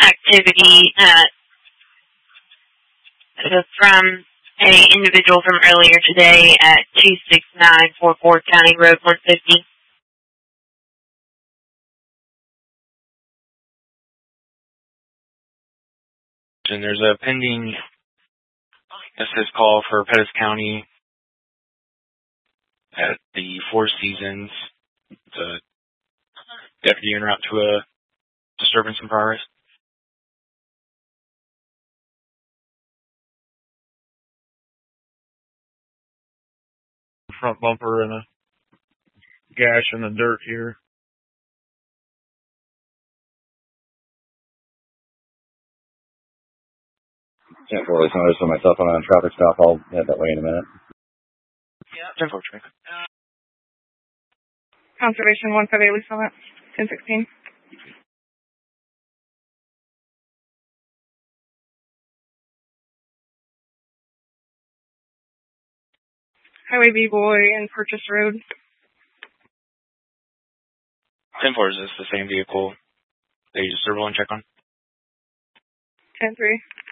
activity from a individual from earlier today at 26944 County Road 150. And there's a pending assist call for Pettis County at the Four Seasons. It's a deputy en route to a disturbance in progress. Front bumper and a gash in the dirt here. Yeah, for release notice on myself on a traffic stop. I'll head that way in a minute. Yeah. 10-4, Conservation 158, Lisa, 1016. Highway B-Boy and Purchase Road. 10-4, is this the same vehicle that you just did a roll and check on? 10-3.